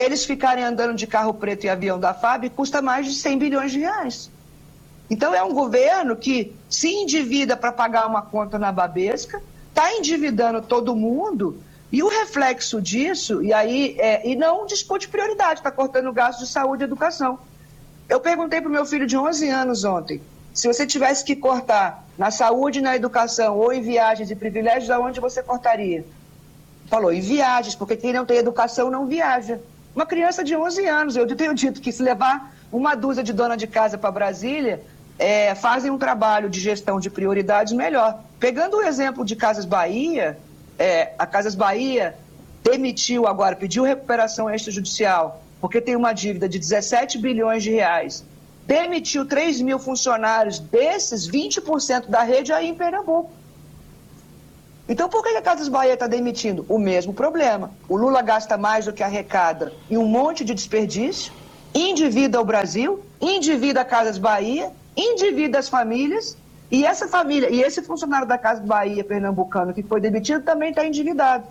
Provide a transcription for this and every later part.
eles ficarem andando de carro preto e avião da FAB custa mais de 100 bilhões de reais. Então é um governo que se endivida para pagar uma conta na Babesca, está endividando todo mundo, e o reflexo disso, e não discute prioridade, está cortando gastos de saúde e educação. Eu perguntei para o meu filho de 11 anos ontem, se você tivesse que cortar na saúde e na educação, ou em viagens e privilégios, aonde você cortaria? Falou, em viagens, porque quem não tem educação não viaja. Uma criança de 11 anos, eu tenho dito que se levar uma dúzia de dona de casa para Brasília, fazem um trabalho de gestão de prioridades melhor. Pegando o exemplo de Casas Bahia, a Casas Bahia demitiu agora, pediu recuperação extrajudicial, porque tem uma dívida de 17 bilhões de reais, demitiu 3 mil funcionários, desses 20% da rede aí em Pernambuco. Então, por que a Casas Bahia está demitindo? O mesmo problema. O Lula gasta mais do que arrecada e um monte de desperdício, endivida o Brasil, endivida a Casas Bahia, endivida as famílias, e essa família, e esse funcionário da Casas Bahia pernambucano que foi demitido também está endividado.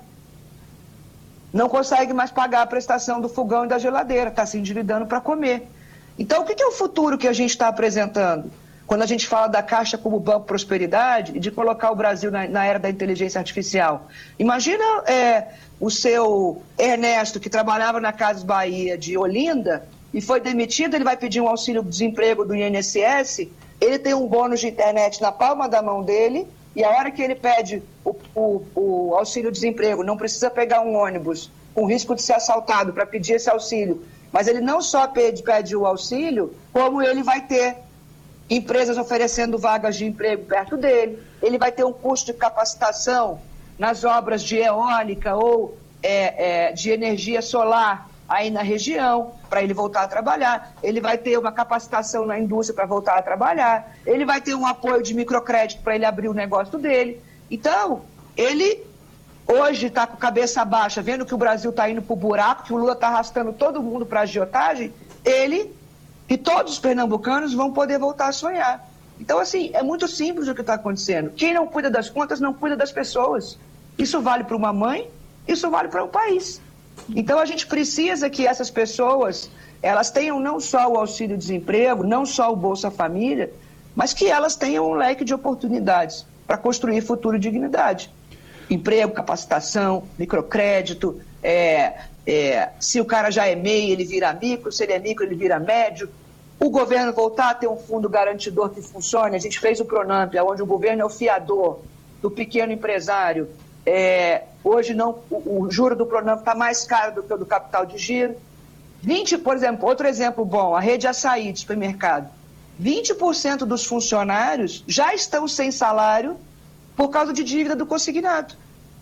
Não consegue mais pagar a prestação do fogão e da geladeira, está se endividando para comer. Então, o que é o futuro que a gente está apresentando? Quando a gente fala da Caixa como Banco Prosperidade e de colocar o Brasil na era da inteligência artificial. Imagina o seu Ernesto, que trabalhava na Casas Bahia de Olinda e foi demitido, ele vai pedir um auxílio-desemprego do INSS, ele tem um bônus de internet na palma da mão dele, e a hora que ele pede o auxílio-desemprego, não precisa pegar um ônibus com risco de ser assaltado para pedir esse auxílio, mas ele não só pede o auxílio, como ele vai ter empresas oferecendo vagas de emprego perto dele, ele vai ter um custo de capacitação nas obras de eólica ou de energia solar aí na região, para ele voltar a trabalhar, ele vai ter uma capacitação na indústria para voltar a trabalhar, ele vai ter um apoio de microcrédito para ele abrir o negócio dele. Então, ele hoje está com cabeça baixa, vendo que o Brasil está indo para o buraco, que o Lula está arrastando todo mundo para a agiotagem, ele e todos os pernambucanos vão poder voltar a sonhar. Então, assim, é muito simples o que está acontecendo. Quem não cuida das contas não cuida das pessoas. Isso vale para uma mãe, isso vale para um país. Então, a gente precisa que essas pessoas, elas tenham não só o auxílio-desemprego, não só o Bolsa Família, mas que elas tenham um leque de oportunidades para construir futuro e dignidade. Emprego, capacitação, microcrédito, se o cara já é MEI, ele vira micro, se ele é micro, ele vira médio. O governo voltar a ter um fundo garantidor que funcione. A gente fez o Pronamp, onde o governo é o fiador do pequeno empresário. Hoje não, o juro do Pronamp está mais caro do que o do capital de giro. Por exemplo, outro exemplo bom, a rede Açaí de supermercado. 20% dos funcionários já estão sem salário por causa de dívida do consignado.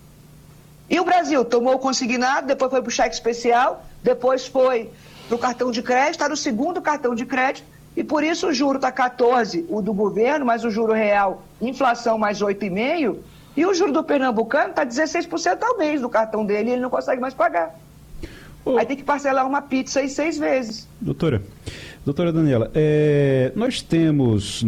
E o Brasil tomou o consignado, depois foi para o cheque especial, depois foi para o cartão de crédito, está no segundo cartão de crédito, e por isso o juro está 14%, o do governo, mas o juro real, inflação mais 8,5%, e o juro do pernambucano está 16% ao mês do cartão dele, e ele não consegue mais pagar. Aí tem que parcelar uma pizza aí 6 vezes. Doutora Daniela, nós temos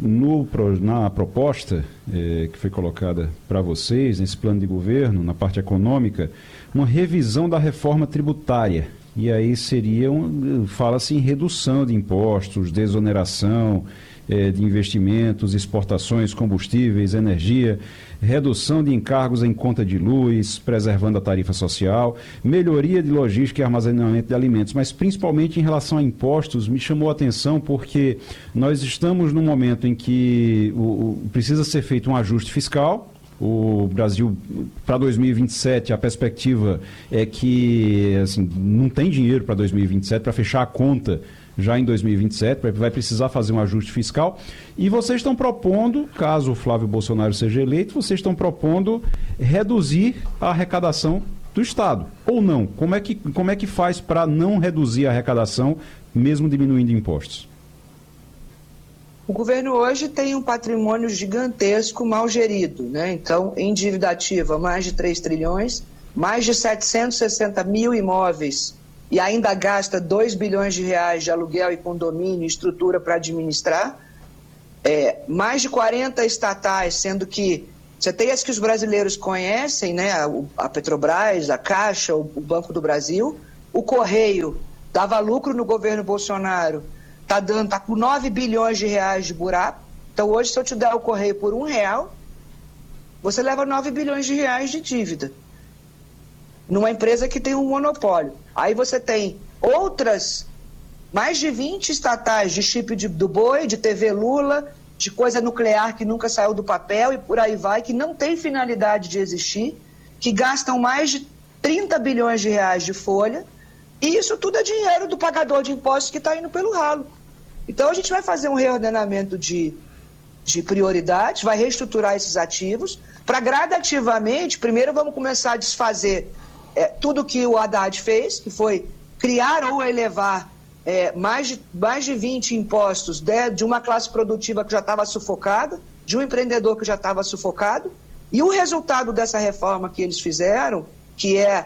na proposta que foi colocada para vocês, nesse plano de governo, na parte econômica, uma revisão da reforma tributária. E aí fala-se em redução de impostos, desoneração de investimentos, exportações, combustíveis, energia, redução de encargos em conta de luz, preservando a tarifa social, melhoria de logística e armazenamento de alimentos, mas principalmente em relação a impostos, me chamou a atenção porque nós estamos num momento em que precisa ser feito um ajuste fiscal. O Brasil, para 2027, a perspectiva é que não tem dinheiro para 2027 para fechar a conta já em 2027, vai precisar fazer um ajuste fiscal. E vocês estão propondo, caso o Flávio Bolsonaro seja eleito, vocês estão propondo reduzir a arrecadação do Estado. Ou não? Como é que faz para não reduzir a arrecadação, mesmo diminuindo impostos? O governo hoje tem um patrimônio gigantesco mal gerido, né? Então, em dívida ativa, mais de 3 trilhões, mais de 760 mil imóveis, e ainda gasta 2 bilhões de reais de aluguel e condomínio e estrutura para administrar, mais de 40 estatais, sendo que você tem as que os brasileiros conhecem, né? A Petrobras, a Caixa, o Banco do Brasil, o Correio dava lucro no governo Bolsonaro, tá com 9 bilhões de reais de buraco. Então hoje, se eu te der o Correio por R$1, você leva 9 bilhões de reais de dívida numa empresa que tem um monopólio. Aí você tem outras, mais de 20 estatais de chip do boi, de TV Lula, de coisa nuclear que nunca saiu do papel e por aí vai, que não tem finalidade de existir, que gastam mais de 30 bilhões de reais de folha, e isso tudo é dinheiro do pagador de impostos que está indo pelo ralo. Então a gente vai fazer um reordenamento de prioridades, vai reestruturar esses ativos, para gradativamente, primeiro vamos começar a desfazer tudo que o Haddad fez, que foi criar ou elevar mais de 20 impostos de uma classe produtiva que já estava sufocada, de um empreendedor que já estava sufocado, e o resultado dessa reforma que eles fizeram, que é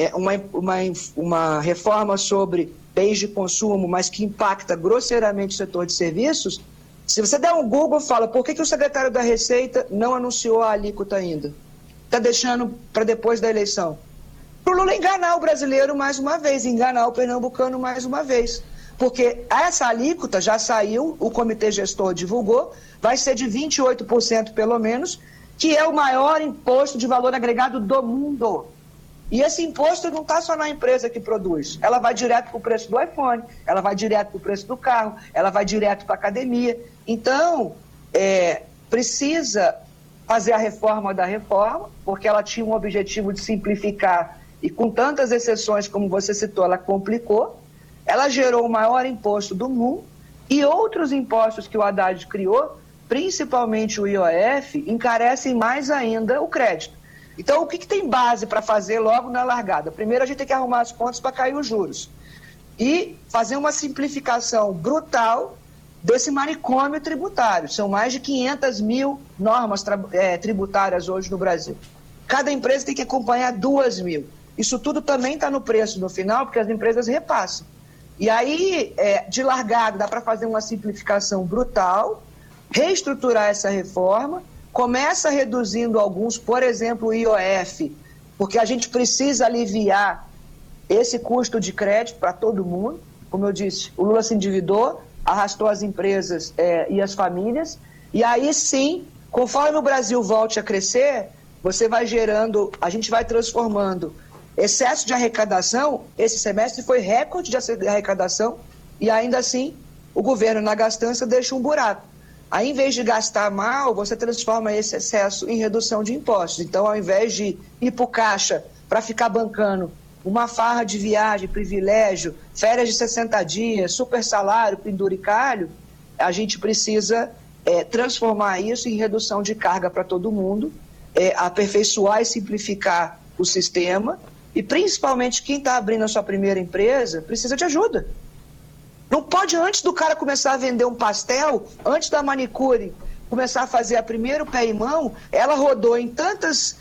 uma reforma sobre bens de consumo, mas que impacta grosseiramente o setor de serviços. Se você der um Google, fala, por que o secretário da Receita não anunciou a alíquota ainda? Está deixando para depois da eleição. Para o Lula enganar o brasileiro mais uma vez, enganar o pernambucano mais uma vez. Porque essa alíquota já saiu, o comitê gestor divulgou, vai ser de 28% pelo menos, que é o maior imposto de valor agregado do mundo. E esse imposto não está só na empresa que produz, ela vai direto para o preço do iPhone, ela vai direto para o preço do carro, ela vai direto para a academia. Então, precisa fazer a reforma da reforma, porque ela tinha um objetivo de simplificar, e com tantas exceções como você citou, ela complicou, ela gerou o maior imposto do mundo, e outros impostos que o Haddad criou, principalmente o IOF, encarecem mais ainda o crédito. Então, o que tem base para fazer logo na largada? Primeiro, a gente tem que arrumar as contas para cair os juros. E fazer uma simplificação brutal desse manicômio tributário. São mais de 500 mil normas tributárias hoje no Brasil. Cada empresa tem que acompanhar 2 mil. Isso tudo também está no preço no final, porque as empresas repassam. E aí, de largada, dá para fazer uma simplificação brutal, reestruturar essa reforma. Começa reduzindo alguns, por exemplo, o IOF, porque a gente precisa aliviar esse custo de crédito para todo mundo. Como eu disse, o Lula se endividou, arrastou as empresas e as famílias, e aí sim, conforme o Brasil volte a crescer, você vai gerando, a gente vai transformando excesso de arrecadação. Esse semestre foi recorde de arrecadação, e ainda assim o governo na gastança deixa um buraco. Aí, em vez de gastar mal, você transforma esse excesso em redução de impostos. Então, ao invés de ir para o caixa para ficar bancando uma farra de viagem, privilégio, férias de 60 dias, super salário, penduricalho, a gente precisa transformar isso em redução de carga para todo mundo, aperfeiçoar e simplificar o sistema, e principalmente quem está abrindo a sua primeira empresa precisa de ajuda. Não pode, antes do cara começar a vender um pastel, antes da manicure começar a fazer a primeiro pé e mão, ela rodou em tantas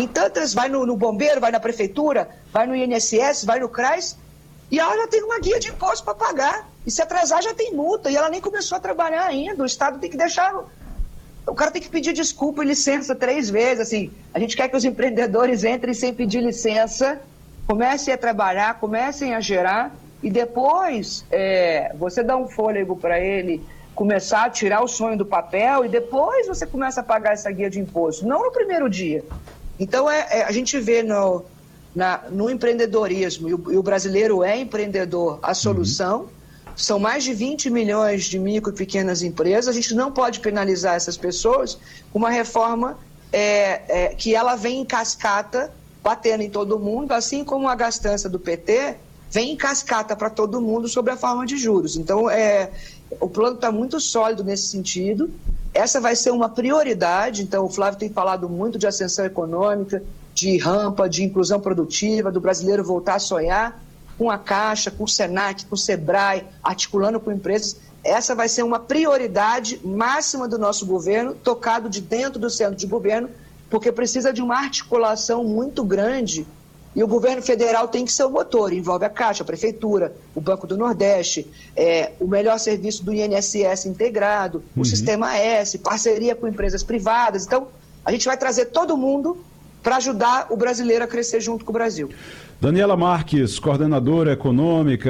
vai no bombeiro, vai na prefeitura, vai no INSS, vai no CRAS, e ela já tem uma guia de imposto para pagar. E se atrasar já tem multa, e ela nem começou a trabalhar ainda. O Estado tem que deixar... O cara tem que pedir desculpa e licença 3 vezes. Assim, a gente quer que os empreendedores entrem sem pedir licença, comecem a trabalhar, comecem a gerar, e depois você dá um fôlego para ele começar a tirar o sonho do papel, e depois você começa a pagar essa guia de imposto, não no primeiro dia. Então a gente vê no empreendedorismo, e o brasileiro é empreendedor, a solução. São mais de 20 milhões de micro e pequenas empresas. A gente não pode penalizar essas pessoas com uma reforma que ela vem em cascata, batendo em todo mundo, assim como a gastança do PT vem em cascata para todo mundo sobre a forma de juros. Então, o plano está muito sólido nesse sentido. Essa vai ser uma prioridade. Então, o Flávio tem falado muito de ascensão econômica, de rampa, de inclusão produtiva, do brasileiro voltar a sonhar, com a Caixa, com o Senac, com o Sebrae, articulando com empresas. Essa vai ser uma prioridade máxima do nosso governo, tocado de dentro do centro de governo, porque precisa de uma articulação muito grande. E o governo federal tem que ser o motor, envolve a Caixa, a Prefeitura, o Banco do Nordeste, o melhor serviço do INSS integrado, o Sistema S, parceria com empresas privadas. Então, a gente vai trazer todo mundo para ajudar o brasileiro a crescer junto com o Brasil. Daniela Marques, coordenadora econômica